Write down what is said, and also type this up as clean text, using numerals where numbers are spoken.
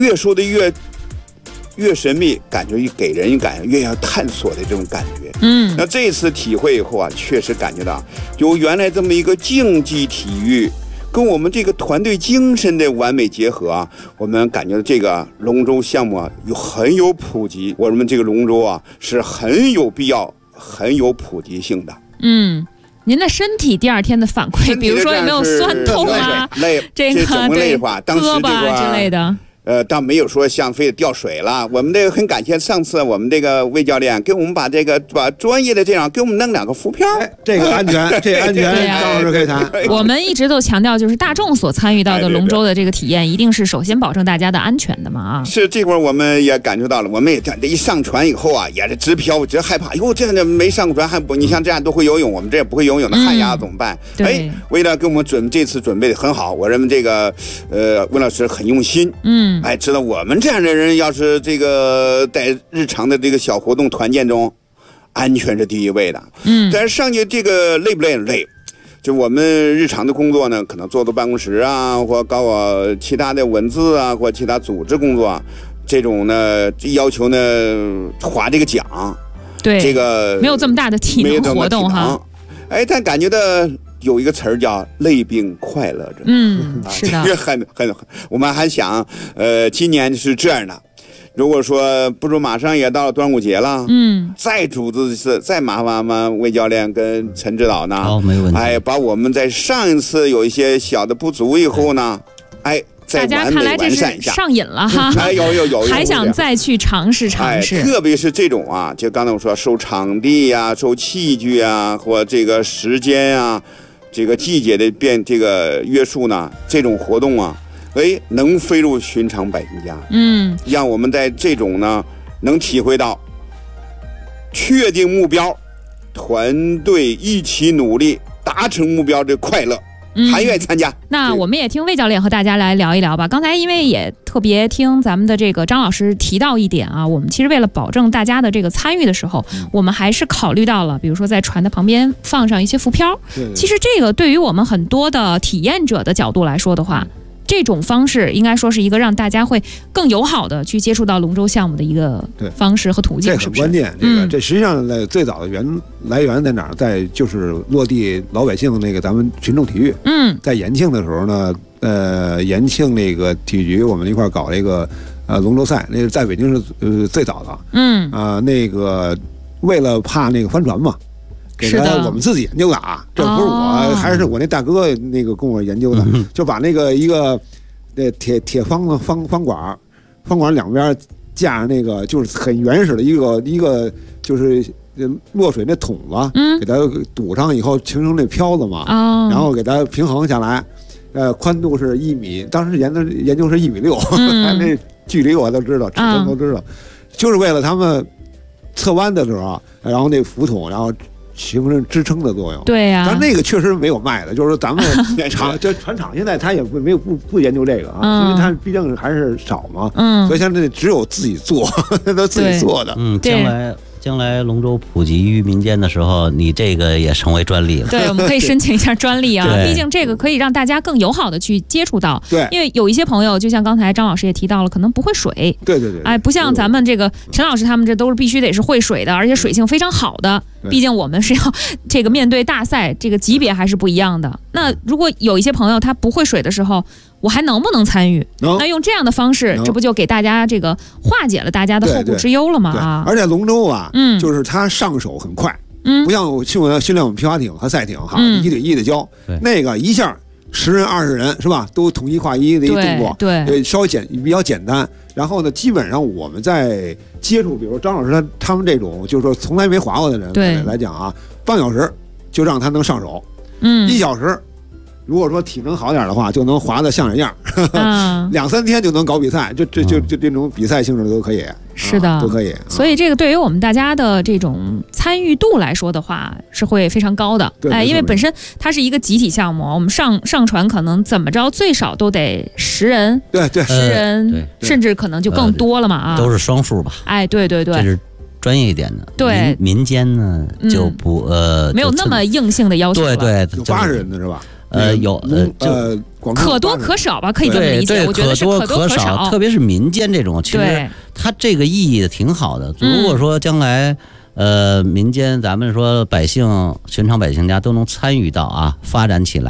越说的越神秘，感觉给人越要探索的这种感觉。那这次体会以后啊，确实感觉到有原来这么一个竞技体育跟我们这个团队精神的完美结合啊，我们感觉这个龙舟项目啊很有普及，我们这个龙舟啊是很有必要、很有普及性的。 您的身体第二天的反馈，比如说有没有酸痛啊？这个累话，当时胳膊之类的。 倒没有说像非得掉水了。我们这个很感谢上次我们这个魏教练给我们把专业的这样给我们弄2个浮漂， 这个安全，这安全，张老师可以谈。 我们一直都强调，就是大众所参与到的龙舟的这个体验，一定是首先保证大家的安全的嘛啊。 是这会儿我们也感受到了，我们也一上船以后啊，也是直飘，直害怕。哟，这样的没上过船还不，你像这样都会游泳，我们这也不会游泳的旱鸭怎么办？为了给我们这次准备的很好，我认为这个温老师很用心。知道我们这样的人，要是这个在日常的这个小活动团建中，安全是第一位的。但是上去这个累不累？累。就我们日常的工作呢，可能坐办公室啊，或搞其他的文字啊，或其他组织工作啊，这种呢要求呢划这个桨， 对， 这个没有这么大的体能活动哈。 但感觉到有一个词儿叫累并快乐着。 是的， 这很，我们还想，今年是这样的，如果说不是马上也到了端午节了，再组织一次，再麻烦吗？魏教练跟陈指导呢？ 没问题。 把我们在上一次有一些小的不足以后呢， 大家看来这是上瘾了哈， 有， 还想再去尝试。 特别是这种啊，就刚才我说受场地呀、受器具啊，或这个时间啊，这个季节的这个约束呢，这种活动啊，能飞入寻常百姓家。让我们在这种呢，能体会到确定目标，团队一起努力达成目标的快乐。还愿意参加。 那我们也听魏教练和大家来聊一聊吧。刚才因为也特别听咱们的这个张老师提到一点啊，我们其实为了保证大家的这个参与的时候，我们还是考虑到了，比如说在船的旁边放上一些浮漂。其实这个对于我们很多的体验者的角度来说的话，这种方式应该说是一个让大家会更友好的去接触到龙舟项目的一个方式和途径， 这很关键。这实际上最早的来源在哪儿？在就是落地老百姓那个咱们群众体育。在延庆的时候呢，延庆那个体育局我们一块搞了一个龙舟赛，那是在北京是最早的。那个为了怕那个翻船嘛。给他我们自己研究的啊，这不是我，还是我那大哥那个跟我研究的，就把那个一个铁方管两边架上那个就是很原始的一个就是落水那桶子，给它堵上以后形成那漂子嘛，然后给它平衡下来，宽度是1米，当时研究是1.6米，那距离我都知道，尺寸都知道，就是为了他们侧弯的时候，然后那浮筒，然后形成支撑的作用。 对呀， 但那个确实没有卖的，就是说咱们船厂现在他也没有不研究这个啊，因为他毕竟还是少嘛，所以现在只有自己做，都自己做的。 将来龙舟普及于民间的时候，你这个也成为专利了。 对，我们可以申请一下专利啊，毕竟这个可以让大家更友好的去接触到。 对， 因为有一些朋友，就像刚才张老师也提到了，可能不会水。 对， 不像咱们这个陈老师他们这都是必须得是会水的，而且水性非常好的。毕竟我们是要这个面对大赛，这个级别还是不一样的。那如果有一些朋友他不会水的时候，我还能不能参与？那用这样的方式，这不就给大家这个化解了大家的后顾之忧了吗？啊！ 而且龙舟啊，就是它上手很快，不像训练我们皮划艇和赛艇哈，1对1的教，那个一下10人20人是吧，都统一划一的一动作， 对， 稍微比较简单。然后呢，基本上我们在接触，比如张老师他们这种就是说从来没划过的人来讲啊，半小时就让他能上手，1小时。如果说体能好点的话，就能划得像人样，2、3天就能搞比赛，就这种比赛性质的都可以， 是的， 都可以。 所以这个对于我们大家的这种参与度来说的话，是会非常高的。因为本身它是一个集体项目，我们上船可能怎么着最少都得10人， 对 ，10人，甚至可能就更多了嘛啊， 都是双数吧？ 对， 这是专业一点的。 对， 民间呢就不没有那么硬性的要求了。 对， 有80人的是吧？ 可多可少吧，可以这么理解。我觉得是可多可少， 特别是民间这种，其实它这个意义挺好的。如果说将来民间咱们说百姓寻常百姓家都能参与到啊，发展起来。